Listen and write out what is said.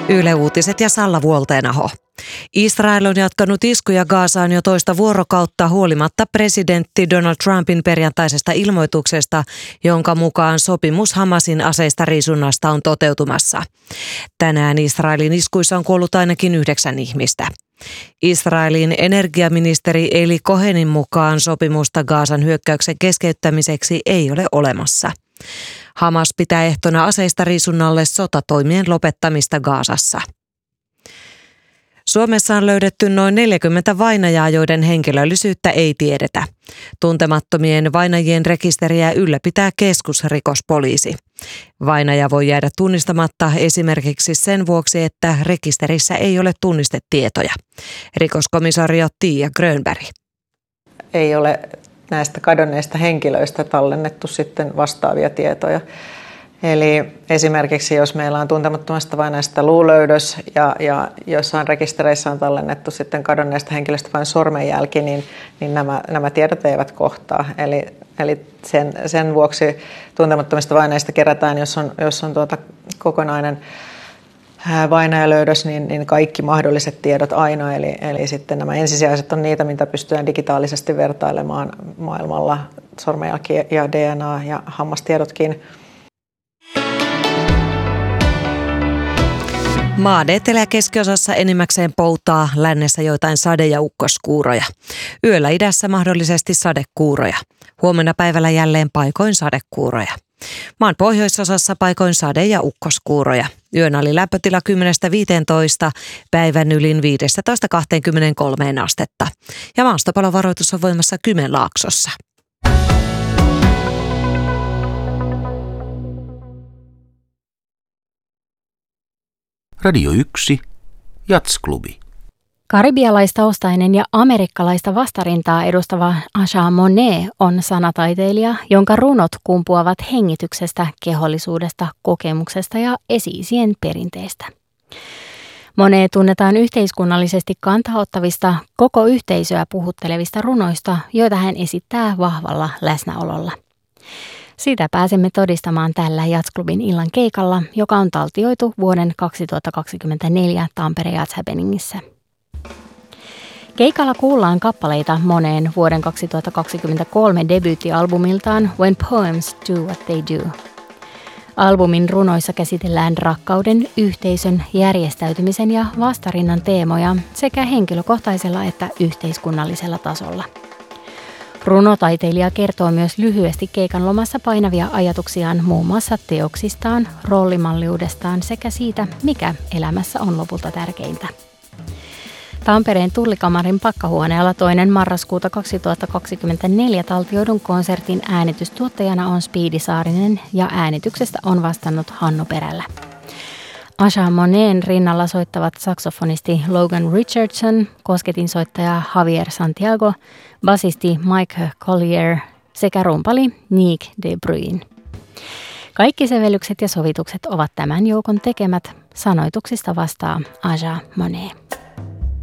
Yle Uutiset ja Salla Vuolteenaho. Israel on jatkanut iskuja Gazaan jo toista vuorokautta huolimatta presidentti Donald Trumpin perjantaisesta ilmoituksesta, jonka mukaan sopimus Hamasin aseista riisunnasta on toteutumassa. Tänään Israelin iskuissa on kuollut ainakin 9 ihmistä. Israelin energiaministeri Eli Cohenin mukaan sopimusta Gazan hyökkäyksen keskeyttämiseksi ei ole olemassa. Hamas pitää ehtona aseista riisunnalle sotatoimien lopettamista Gazassa. Suomessa on löydetty noin 40 vainajaa, joiden henkilöllisyyttä ei tiedetä. Tuntemattomien vainajien rekisteriä ylläpitää keskusrikospoliisi. Vainaja voi jäädä tunnistamatta esimerkiksi sen vuoksi, että rekisterissä ei ole tunnistetietoja. Rikoskomisario Tiia Grönberg. Ei ole näistä kadonneista henkilöistä tallennettu sitten vastaavia tietoja. Eli esimerkiksi jos meillä on tuntemattomasta vainajasta luulöydös ja jossain rekistereissä on tallennettu sitten kadonneesta henkilöstä vain sormenjälki, niin nämä tiedot eivät kohtaa. Eli sen vuoksi tuntemattomista vainajista kerätään, jos on kokonainen vainajalöydös, niin kaikki mahdolliset tiedot aina. Eli sitten nämä ensisijaiset on niitä, mitä pystytään digitaalisesti vertailemaan maailmalla, sormenjälki ja DNA ja hammastiedotkin. Maan etelä- ja keskiosassa enimmäkseen poutaa, lännessä joitain sade- ja ukkoskuuroja. Yöllä idässä mahdollisesti sadekuuroja. Huomenna päivällä jälleen paikoin sadekuuroja. Maan pohjoisosassa paikoin sade- ja ukkoskuuroja. Yön oli lämpötila 10–15, päivän ylin 15–23 astetta. Ja maastopalovaroitus on voimassa Kymenlaaksossa. Radio 1, Jatsklubi. Karibialaistaustainen ja amerikkalaista vastarintaa edustava Asha Monet on sanataiteilija, jonka runot kumpuavat hengityksestä, kehollisuudesta, kokemuksesta ja esi-isien perinteestä. Monet tunnetaan yhteiskunnallisesti kantaottavista, koko yhteisöä puhuttelevista runoista, joita hän esittää vahvalla läsnäololla. Siitä pääsemme todistamaan tällä Jatsklubin illan keikalla, joka on taltioitu vuoden 2024 Tampere Jazz Happeningissä. Keikalla kuullaan kappaleita Moneen vuoden 2023 debyyttialbumiltaan When Poems Do What They Do. Albumin runoissa käsitellään rakkauden, yhteisön, järjestäytymisen ja vastarinnan teemoja sekä henkilökohtaisella että yhteiskunnallisella tasolla. Runotaiteilija kertoo myös lyhyesti keikan lomassa painavia ajatuksiaan muun muassa teoksistaan, roolimalliudestaan sekä siitä, mikä elämässä on lopulta tärkeintä. Tampereen Tullikamarin pakkahuoneella 2. marraskuuta 2024 taltioidun konsertin äänitystuottajana on Speedy Saarinen ja äänityksestä on vastannut Hannu Perälä. Asha Moneen rinnalla soittavat saksofonisti Logan Richardson, kosketinsoittaja Javier Santiago, basisti Mike Collier sekä rumpali Nick de Bruyn. Kaikki sävellykset ja sovitukset ovat tämän joukon tekemät. Sanoituksista vastaa Asha Monet.